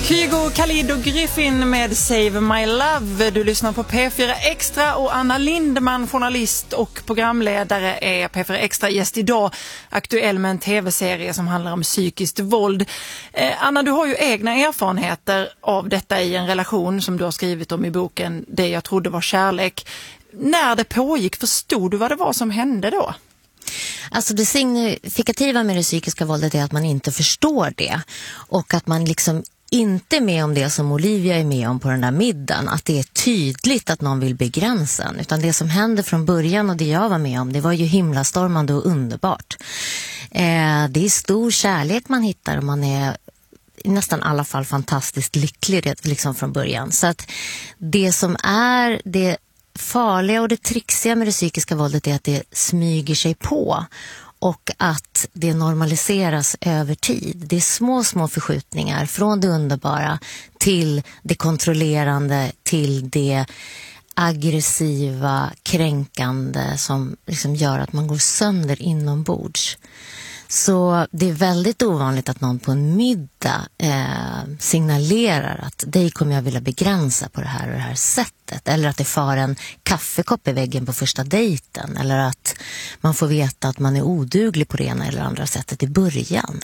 Kygo, Khalid och Griffin med Save My Love. Du lyssnar på P4 Extra och Anna Lindman, journalist och programledare, är P4 Extra gäst idag, aktuell med en tv-serie som handlar om psykiskt våld. Anna, du har ju egna erfarenheter av detta i en relation som du har skrivit om i boken Det jag trodde var kärlek. När det pågick, förstod du vad det var som hände då? Alltså det signifikativa med det psykiska våldet är att man inte förstår det och att man liksom inte är med om det som Olivia är med om på den där middagen, att det är tydligt att någon vill begränsa en, utan det som hände från början och det jag var med om, det var ju himlastormande och underbart. Det är stor kärlek man hittar och man är i nästan alla fall fantastiskt lycklig liksom från början. Så att det som är det farliga och det trixiga med det psykiska våldet är att det smyger sig på och att det normaliseras över tid. Det är små förskjutningar från det underbara till det kontrollerande, till det aggressiva, kränkande som liksom gör att man går sönder inombords. Så det är väldigt ovanligt att någon på en middag signalerar att dig kommer jag vilja begränsa på det här och det här sättet. Eller att det far en kaffekopp i väggen på första dejten. Eller att man får veta att man är oduglig på det ena eller andra sättet i början.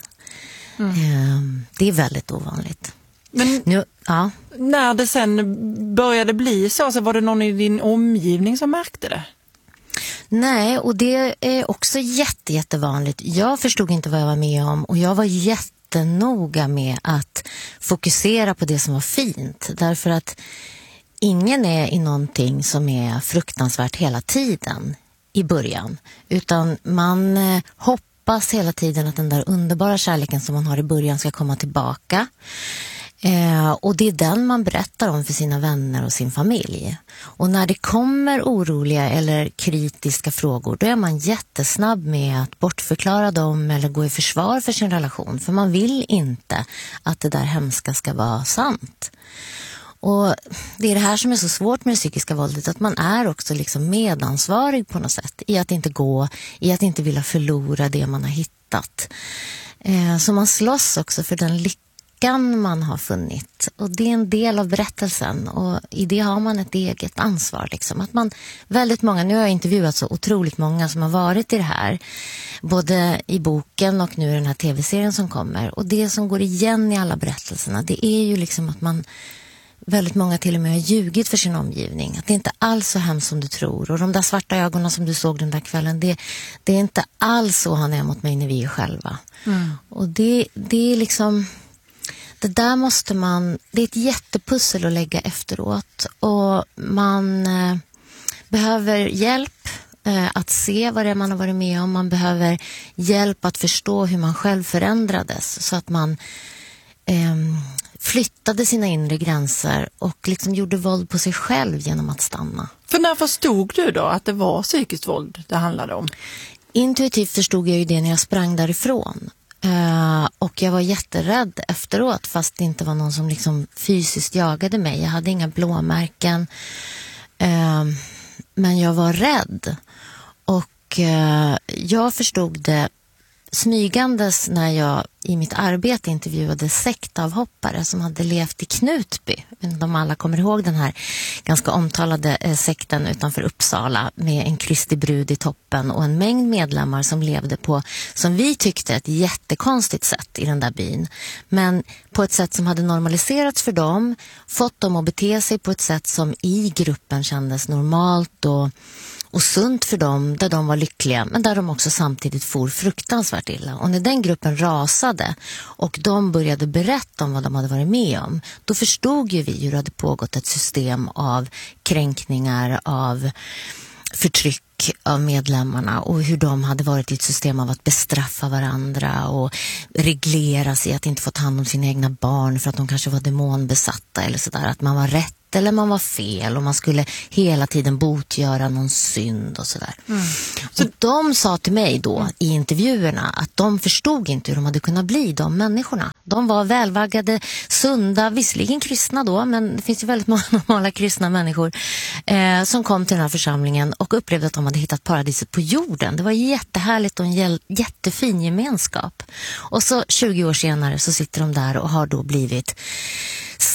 Det är väldigt ovanligt. Men när det sen började bli så var det någon i din omgivning som märkte det? Nej, och det är också jättevanligt. Jag förstod inte vad jag var med om och jag var jättenoga med att fokusera på det som var fint. Därför att ingen är i någonting som är fruktansvärt hela tiden i början. Utan man hoppas hela tiden att den där underbara kärleken som man har i början ska komma tillbaka. Och det är den man berättar om för sina vänner och sin familj. Och när det kommer oroliga eller kritiska frågor, då är man jättesnabb med att bortförklara dem eller gå i försvar för sin relation. För man vill inte att det där hemska ska vara sant. Och det är det här som är så svårt med det psykiska våldet, att man är också liksom medansvarig på något sätt i att inte gå, i att inte vilja förlora det man har hittat. Så man slåss också för den lyckan man har funnit, och det är en del av berättelsen, och i det har man ett eget ansvar liksom. Att man, väldigt många, nu har jag intervjuat så otroligt många som har varit i det här, både i boken och nu i den här tv-serien som kommer, och det som går igen i alla berättelserna, det är ju liksom att man, väldigt många till och med har ljugit för sin omgivning, att det inte alls så hemskt som du tror, och de där svarta ögonen som du såg den där kvällen, det är inte alls så han är mot mig när vi är själva. Och det är liksom, det där måste man, det är ett jättepussel att lägga efteråt, och man behöver hjälp att se vad det är man har varit med om. Man behöver hjälp att förstå hur man själv förändrades, så att man flyttade sina inre gränser och liksom gjorde våld på sig själv genom att stanna. För när förstod du då att det var psykiskt våld det handlade om? Intuitivt förstod jag ju det när jag sprang därifrån. Och jag var jätterädd efteråt, fast det inte var någon som liksom fysiskt jagade mig. Jag hade inga blåmärken, men jag var rädd. Och jag förstod det smygandes när jag i mitt arbete intervjuade sektavhoppare som hade levt i Knutby. De alla kommer ihåg den här ganska omtalade sekten utanför Uppsala med en Kristi brud i toppen och en mängd medlemmar som levde på, som vi tyckte, ett jättekonstigt sätt i den där byn. Men på ett sätt som hade normaliserats för dem, fått dem att bete sig på ett sätt som i gruppen kändes normalt och sunt för dem, där de var lyckliga, men där de också samtidigt for fruktansvärt illa. Och när den gruppen rasade och de började berätta om vad de hade varit med om, då förstod ju vi hur det hade pågått ett system av kränkningar, av förtryck av medlemmarna, och hur de hade varit i ett system av att bestraffa varandra och reglera sig att inte få ta hand om sina egna barn för att de kanske var demonbesatta eller sådär, att man var rätt eller man var fel, och man skulle hela tiden botgöra någon synd och sådär. Så de sa till mig då i intervjuerna att de förstod inte hur de hade kunnat bli de människorna. De var välvaggade, sunda, visserligen kristna då, men det finns ju väldigt många normala kristna människor som kom till den här församlingen och upplevde att de hade hittat paradiset på jorden. Det var jättehärligt och en jättefin gemenskap. Och så 20 år senare så sitter de där och har då blivit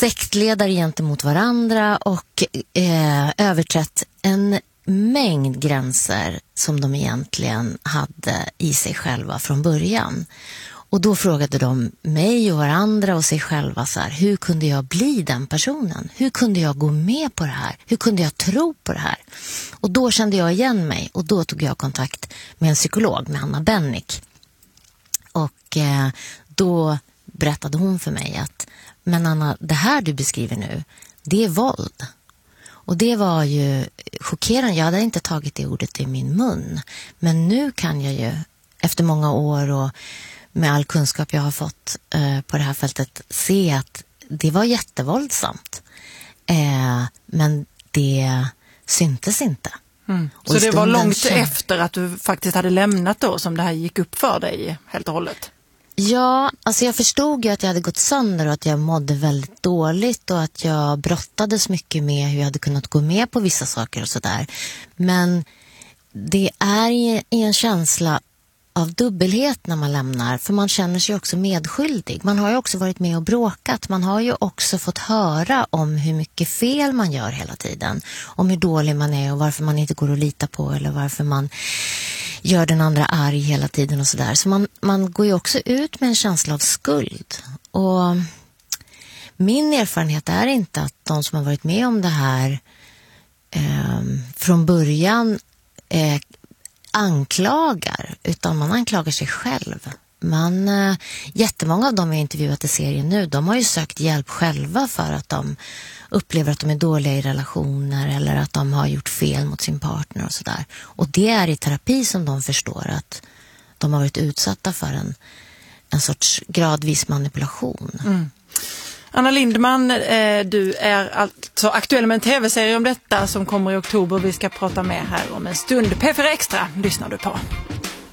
sektledare gentemot varandra och överträtt en mängd gränser som de egentligen hade i sig själva från början. Och då frågade de mig och varandra och sig själva så här, hur kunde jag bli den personen? Hur kunde jag gå med på det här? Hur kunde jag tro på det här? Och då kände jag igen mig och då tog jag kontakt med en psykolog, med Anna Bennick. Och då berättade hon för mig att, men Anna, det här du beskriver nu, det är våld. Och det var ju chockerande. Jag hade inte tagit det ordet i min mun. Men nu kan jag ju, efter många år och med all kunskap jag har fått på det här fältet, se att det var jättevåldsamt. Men det syntes inte. Så det var långt efter att du faktiskt hade lämnat då som det här gick upp för dig helt och hållet? Ja, alltså jag förstod ju att jag hade gått sönder och att jag mådde väldigt dåligt och att jag brottades mycket med hur jag hade kunnat gå med på vissa saker och sådär. Men det är i en känsla av dubbelhet när man lämnar, för man känner sig också medskyldig. Man har ju också varit med och bråkat. Man har ju också fått höra om hur mycket fel man gör hela tiden. Om hur dålig man är och varför man inte går att lita på eller varför man gör den andra arg hela tiden och sådär. Så man går ju också ut med en känsla av skuld. Och min erfarenhet är inte att de som har varit med om det här från början anklagar, utan man anklagar sig själv. Jättemånga av dem jag intervjuat i serien nu, de har ju sökt hjälp själva för att de upplever att de är dåliga i relationer eller att de har gjort fel mot sin partner och sådär. Och det är i terapi som de förstår att de har varit utsatta för en sorts gradvis manipulation. Anna Lindman, du är alltså aktuell med en tv-serie om detta som kommer i oktober. Vi ska prata med här om en stund. P4 Extra lyssnar du på.